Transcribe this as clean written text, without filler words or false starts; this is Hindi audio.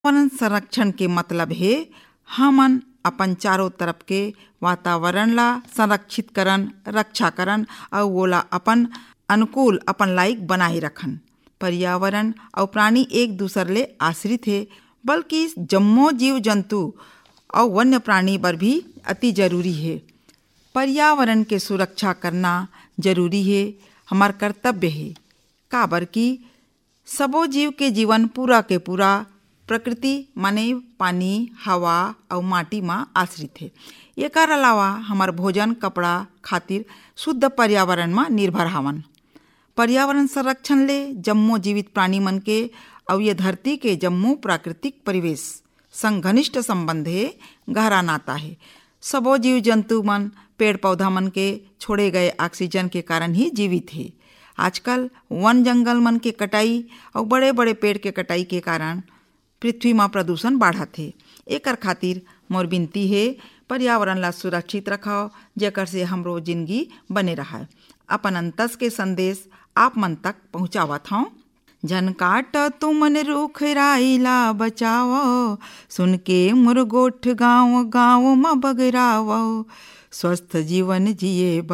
पर्यावरण संरक्षण के मतलब है हमन अपन चारों तरफ के वातावरण ला संरक्षित करन, रक्षा करन और ओला अपन अनुकूल अपन लायक बनाए रखन। पर्यावरण और प्राणी एक दूसरे ले आश्रित है, बल्कि जम्मो जीव जंतु और वन्य प्राणी पर भी अति जरूरी है। पर्यावरण के सुरक्षा करना जरूरी है, हमार कर्तव्य है। काबर कि सबो जीव के जीवन पूरा के पूरा प्रकृति माने पानी, हवा और माटी में आश्रित है। एकर अलावा हमार भोजन कपड़ा खातिर शुद्ध पर्यावरण में निर्भर हवन। पर्यावरण संरक्षण ले जम्मो जीवित प्राणी मन के और ये धरती के जम्मो प्राकृतिक परिवेश संग घनिष्ठ संबंध है, गहरा नाता है। सबो जीव जंतु मन पेड़ पौधा मन के छोड़े गए ऑक्सीजन के कारण ही जीवित है। आजकल वन जंगल मन के कटाई और बड़े बड़े पेड़ के कटाई के कारण पृथ्वी में प्रदूषण बढ़त है। एकर खातिर मोर विनती है पर्यावरण ला सुरक्षित रखाओ, जेकर से हमरो जिंदगी बने रहा। अपन अंतस के संदेश आप मन तक पहुँचावत हूँ। जन काट तुमन रुख राइला बचाओ, सुन के मुरगोठ गाँव गाँव में बगराओ, स्वस्थ जीवन जिए